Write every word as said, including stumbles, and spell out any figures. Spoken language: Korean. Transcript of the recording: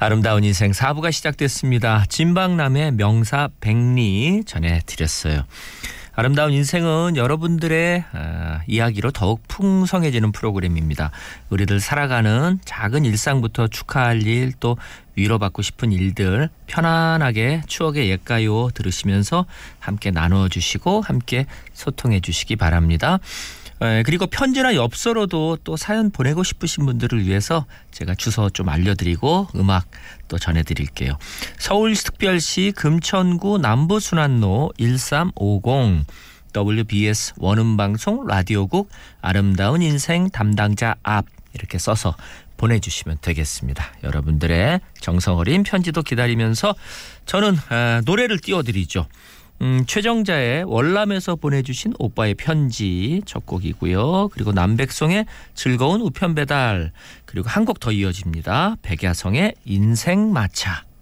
아름다운 인생 사 부가 시작됐습니다. 진박남의 명사 백리 전해드렸어요. 아름다운 인생은 여러분들의 어, 이야기로 더욱 풍성해지는 프로그램입니다. 우리들 살아가는 작은 일상부터 축하할 일, 또 위로받고 싶은 일들 편안하게 추억의 옛가요 들으시면서 함께 나눠주시고 함께 소통해 주시기 바랍니다. 에, 그리고 편지나 엽서로도 또 사연 보내고 싶으신 분들을 위해서 제가 주소 좀 알려드리고 음악 또 전해드릴게요. 서울특별시 금천구 남부순환로 일삼오공 더블유비에스 원음방송 라디오국 아름다운 인생 담당자 앞 이렇게 써서 보내주시면 되겠습니다. 여러분들의 정성어린 편지도 기다리면서 저는 에, 노래를 띄워드리죠. 음, 최정자의 월남에서 보내주신 오빠의 편지 첫 곡이고요. 그리고 남백송의 즐거운 우편배달, 그리고 한 곡 더 이어집니다. 백야성의 인생마차.